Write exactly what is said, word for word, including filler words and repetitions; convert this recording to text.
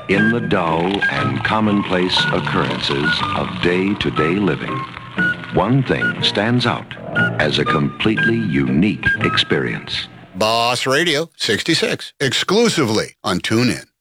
In the dull and commonplace occurrences of day-to-day living, one thing stands out as a completely unique experience. Boss Radio sixty-six, exclusively on TuneIn.